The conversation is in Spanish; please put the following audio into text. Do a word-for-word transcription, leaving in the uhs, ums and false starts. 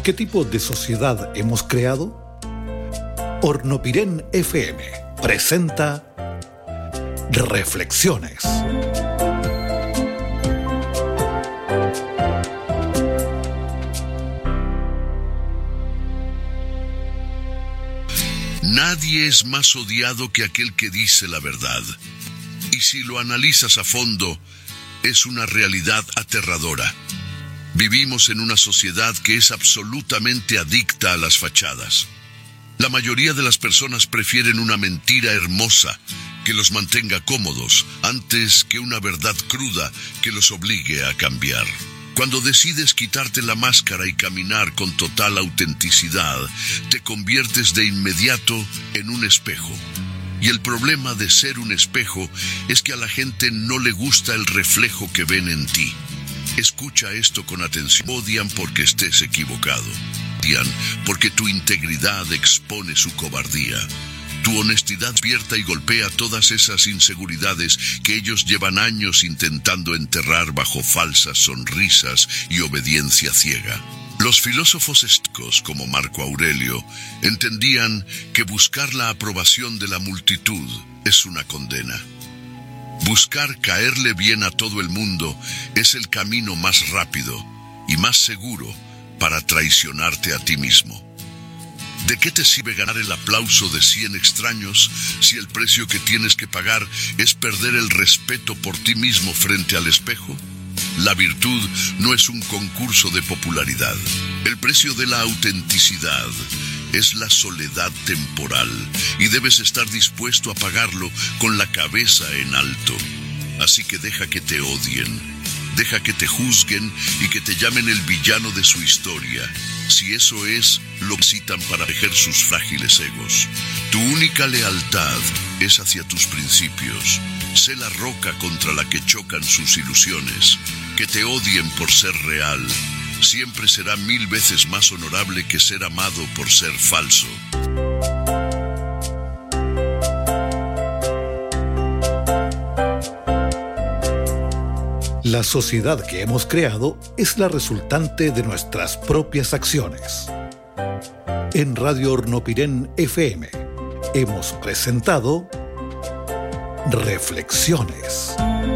¿Qué tipo de sociedad hemos creado? Hornopirén F M presenta Reflexiones. Nadie es más odiado que aquel que dice la verdad. Y si lo analizas a fondo, es una realidad aterradora. Vivimos en una sociedad que es absolutamente adicta a las fachadas. La mayoría de las personas prefieren una mentira hermosa que los mantenga cómodos antes que una verdad cruda que los obligue a cambiar. Cuando decides quitarte la máscara y caminar con total autenticidad, te conviertes de inmediato en un espejo. Y el problema de ser un espejo es que a la gente no le gusta el reflejo que ven en ti. Escucha esto con atención. Odian porque estés equivocado. Odian porque tu integridad expone su cobardía. Tu honestidad despierta y golpea todas esas inseguridades que ellos llevan años intentando enterrar bajo falsas sonrisas y obediencia ciega. Los filósofos estoicos como Marco Aurelio entendían que buscar la aprobación de la multitud es una condena. Buscar caerle bien a todo el mundo es el camino más rápido y más seguro para traicionarte a ti mismo. ¿De qué te sirve ganar el aplauso de cien extraños si el precio que tienes que pagar es perder el respeto por ti mismo frente al espejo? La virtud no es un concurso de popularidad. El precio de la autenticidad es la soledad temporal y debes estar dispuesto a pagarlo con la cabeza en alto. Así que deja que te odien, deja que te juzguen y que te llamen el villano de su historia, si eso es lo que necesitan para proteger sus frágiles egos. Tu única lealtad es hacia tus principios. Sé la roca contra la que chocan sus ilusiones. Que te odien por ser real siempre será mil veces más honorable que ser amado por ser falso. La sociedad que hemos creado es la resultante de nuestras propias acciones. En Radio Hornopirén F M hemos presentado Reflexiones.